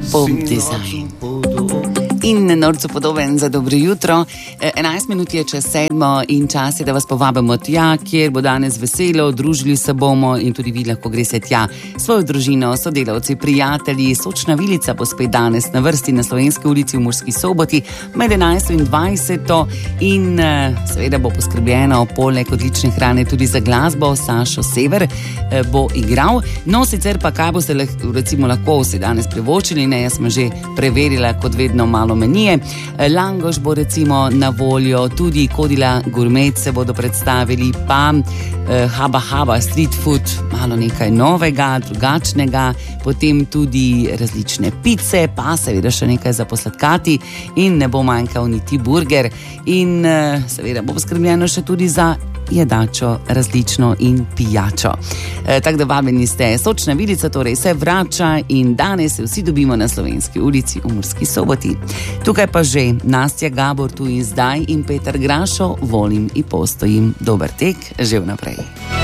Pop design. In norcu podoben za dobro jutro. 11 minut je čez 7 in čas je, da vas povabimo tja, kjer bo danes veselo, družili se bomo in tudi vi lahko greste tja svojo družino, sodelavci, prijatelji. Sočna vilica bo spet danes na vrsti na Slovenski ulici v Murski Soboti med 11 in 20 in seveda bo poskrbljeno poleg odlične hrane tudi za glasbo. Sašo Sever bo igral. No, sicer pa kaj boste recimo lahko si danes privoščili, ne, jaz sem že preverila kot vedno malo menije. Langoš bo recimo na voljo, tudi Kodila Gurmet se bodo predstavili, pa Haba street food, malo nekaj novega, drugačnega, potem tudi različne pice, pa seveda še nekaj za posladkati in ne bo manjkal niti burger in seveda bo poskrbljeno še tudi za jedačo različno in pijačo. Tako da vabljeni ste, Sočna vilica torej se vrača in danes se vsi dobimo na Slovenski ulici v Murski Soboti. Tukaj pa že Nastja Gabor tu in zdaj in Peter Grašo, volim in postojim. Dober tek, že vnaprej.